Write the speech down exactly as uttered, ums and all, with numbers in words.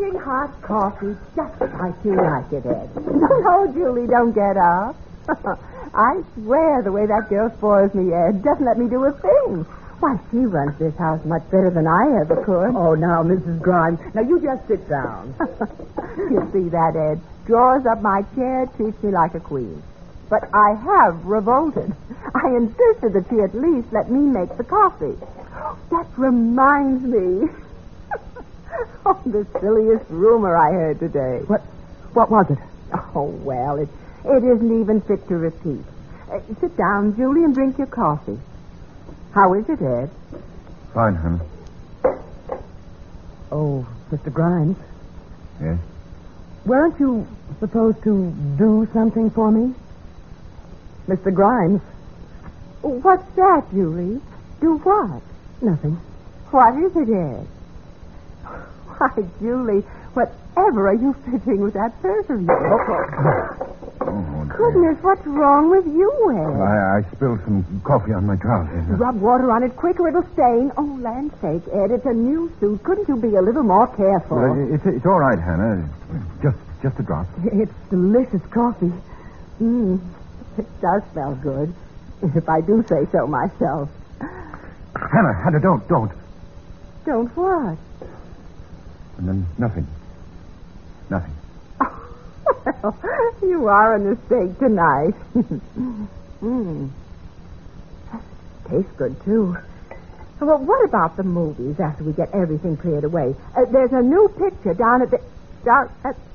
refreshing hot coffee, just like you like it, Ed. No, Julie, don't get up. I swear the way that girl spoils me, Ed, doesn't let me do a thing. Why, she runs this house much better than I ever could. Oh, now, Missus Grimes, now you just sit down. You see that, Ed? Draws up my chair, treats me like a queen. But I have revolted. I insisted that she at least let me make the coffee. That reminds me. Oh, the silliest rumor I heard today. What? What was it? Oh, well, it, it isn't even fit to repeat. Uh, sit down, Julie, and drink your coffee. How is it, Ed? Fine, honey. Oh, Mister Grimes. Yes? Weren't you supposed to do something for me? Mister Grimes. What's that, Julie? Do what? Nothing. What is it, Ed? Why, Julie, whatever are you fidgeting with that purse of yours? Oh, Goodness, what's wrong with you, Ed? I, I spilled some coffee on my trousers. Rub water on it quick or it'll stain. Oh, land's sake, Ed, it's a new suit. Couldn't you be a little more careful? Well, it's, it's all right, Hannah. Just just a drop. It's delicious coffee. Mmm, it does smell good, if I do say so myself. Hannah, Hannah, don't, don't. Don't what? And then nothing. Nothing. Well, you are a mistake tonight. Mmm. Tastes good, too. Well, what about the movies after we get everything cleared away? Uh, there's a new picture down at the... Down at...